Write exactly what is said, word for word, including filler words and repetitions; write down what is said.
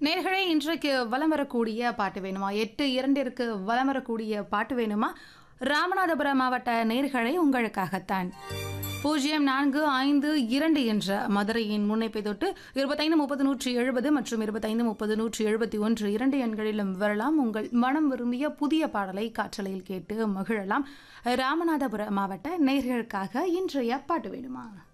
நேர்களே இன்றைக்கு வலம் வரக்கூடிய பாட்டு வேணுமா? எட்டு இரண்டிற்கு வலம் வரக்கூடிய பாட்டு வேணுமா? ராமநாதபுரம் மாவட்ட நேர்களை உங்களுக்காகத்தான். பூஜ்ஜியம் நான்கு ஐந்து இரண்டு என்ற மதுரையின் முன்னைப்பை தொட்டு இருபத்தைந்து முப்பது நூற்றி எழுபது மற்றும் இருபத்தைந்து முப்பது நூற்றி எழுபத்தி ஒன்று இரண்டு எண்களிலும் வரலாம். உங்கள் மனம் விரும்பிய புதிய பாடலை காற்றலையில் கேட்டு மகிழலாம். ராமநாதபுரம் மாவட்ட நேர்களுக்காக இன்றைய பாட்டு வேணுமா?